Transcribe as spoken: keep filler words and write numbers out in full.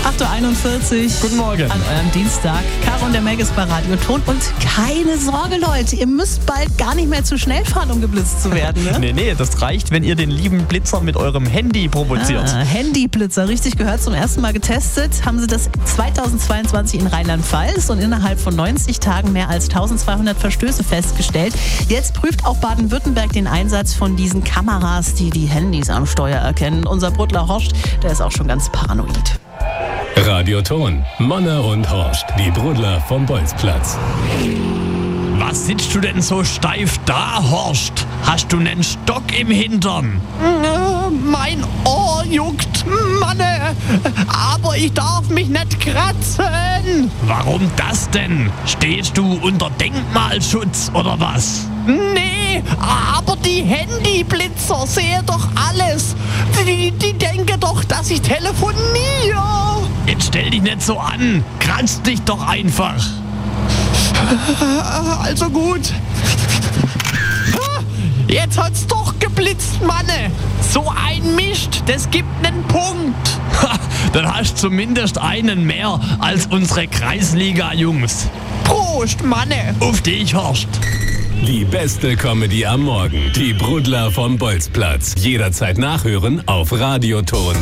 acht Uhr einundvierzig. Guten Morgen. An eurem Dienstag. Caro und der Meg ist bei Radio Ton. Und keine Sorge, Leute, ihr müsst bald gar nicht mehr zu schnell fahren, um geblitzt zu werden. Ne? Nee, nee, das reicht, wenn ihr den lieben Blitzer mit eurem Handy provoziert. Ah, Handyblitzer, richtig gehört, zum ersten Mal getestet. Haben sie das zweitausendzweiundzwanzig in Rheinland-Pfalz und innerhalb von neunzig Tagen mehr als eintausendzweihundert Verstöße festgestellt. Jetzt prüft auch Baden-Württemberg den Einsatz von diesen Kameras, die die Handys am Steuer erkennen. Unser Bruttler Horst, der ist auch schon ganz paranoid. Radio Ton, Manne und Horst, die Brudler vom Bolzplatz. Was sitzt du denn so steif da, Horst? Hast du nen Stock im Hintern? Äh, mein Ohr juckt, Manne, aber ich darf mich nicht kratzen. Warum das denn? Stehst du unter Denkmalschutz oder was? Nee, aber die Handyblitzer sehen doch alles. Die, die denken doch, dass ich telefoniere. Jetzt stell dich nicht so an. Kratz dich doch einfach. Also gut. Jetzt hat's doch geblitzt, Manne. So ein Mist, das gibt nen Punkt. Ha, dann hast zumindest einen mehr als unsere Kreisliga-Jungs. Prost, Manne. Auf dich, Horst. Die beste Comedy am Morgen. Die Brudler vom Bolzplatz. Jederzeit nachhören auf Radio Ton.